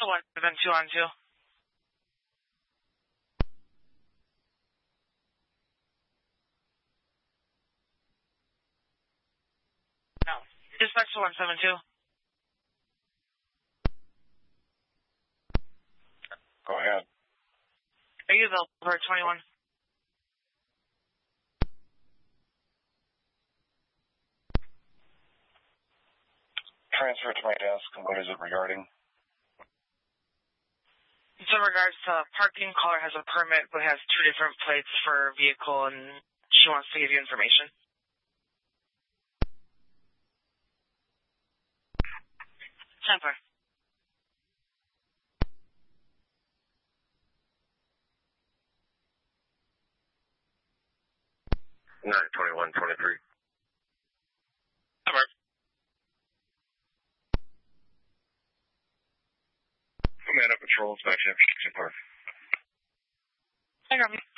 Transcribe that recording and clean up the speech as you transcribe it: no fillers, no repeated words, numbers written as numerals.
172 on 2. No. Dispatch to 172. Go ahead. Are you available for 21? Transfer to my desk, and what is it regarding? It's in regards to parking. Caller has a permit, but has 2 different plates for vehicle, and she wants to give you information. Temper. Nine 21 23. Temper. Command up patrol inspection. Park. I got me.